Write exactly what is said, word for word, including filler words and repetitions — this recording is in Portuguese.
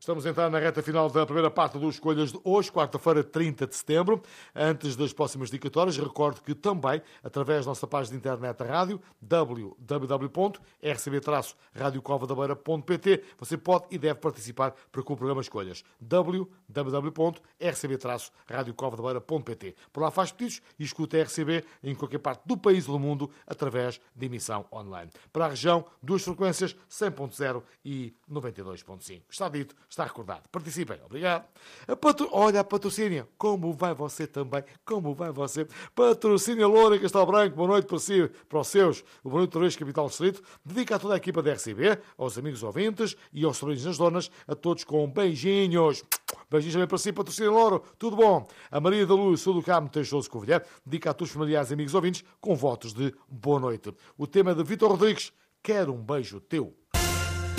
Estamos a entrar na reta final da primeira parte do Escolhas de hoje, quarta-feira, trinta de setembro. Antes das próximas dedicatórias, recordo que também, através da nossa página de internet da rádio, w w w ponto r c b traço rádio cova da beira ponto p t, você pode e deve participar para com o programa Escolhas. w w w ponto r c b traço rádio cova da beira ponto p t. Por lá faz pedidos e escuta a R C B em qualquer parte do país ou do mundo através de emissão online. Para a região, duas frequências, cem ponto zero e noventa e dois ponto cinco. Está dito. Está recordado. Participem. Obrigado. A patro... Olha, a patrocínio. Como vai você também? Como vai você? Patrocínio Loura Castelo Branco. Boa noite para si, para os seus. O Boa Noite Torres Capital Distrito. Dedica a toda a equipa da R C B, aos amigos ouvintes e aos sobrinhos nas donas, a todos com beijinhos. Beijinhos também para si, patrocínio Louro. Tudo bom? A Maria da Luz, Sul do Carmo, Teixoso Covilhã. Dedica a todos os familiares e amigos ouvintes com votos de boa noite. O tema de Vítor Rodrigues. Quero um beijo teu.